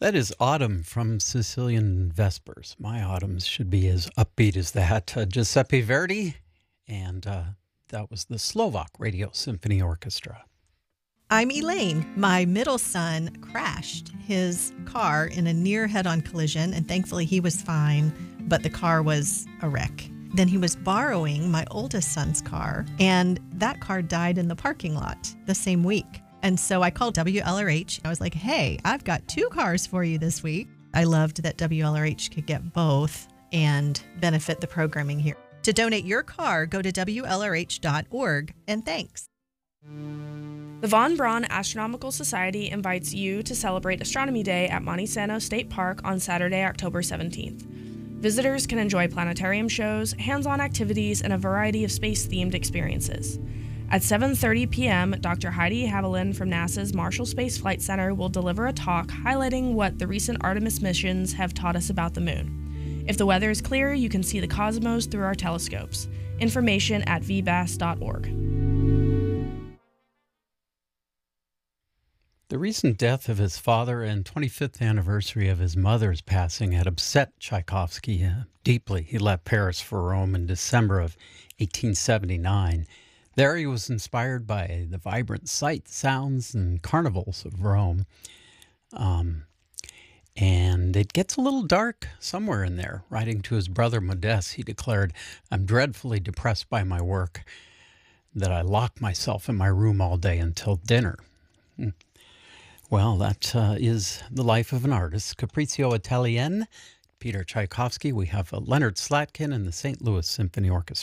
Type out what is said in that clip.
That is Autumn from Sicilian Vespers. My autumns should be as upbeat as that. Giuseppe Verdi, and that was the Slovak Radio Symphony Orchestra. I'm Elaine. My middle son crashed his car in a near head-on collision, and thankfully he was fine, but the car was a wreck. Then he was borrowing my oldest son's car, and that car died in the parking lot the same week. And so I called WLRH. I was like, hey, I've got 2 cars for you this week. I loved that WLRH could get both and benefit the programming here. To donate your car, go to WLRH.org, and thanks. The Von Braun Astronomical Society invites you to celebrate Astronomy Day at Monte Sano State Park on Saturday, October 17th. Visitors can enjoy planetarium shows, hands-on activities, and a variety of space-themed experiences. At 7:30 p.m., Dr. Heidi Haviland from NASA's Marshall Space Flight Center will deliver a talk highlighting what the recent Artemis missions have taught us about the moon. If the weather is clear, you can see the cosmos through our telescopes. Information at vbas.org. The recent death of his father and 25th anniversary of his mother's passing had upset Tchaikovsky deeply. He left Paris for Rome in December of 1879. There he was inspired by the vibrant sights, sounds, and carnivals of Rome. And it gets a little dark somewhere in there. Writing to his brother Modeste, he declared, "I'm dreadfully depressed by my work, that I lock myself in my room all day until dinner." Well, that is the life of an artist. Capriccio Italien, Peter Tchaikovsky. We have Leonard Slatkin and the St. Louis Symphony Orchestra.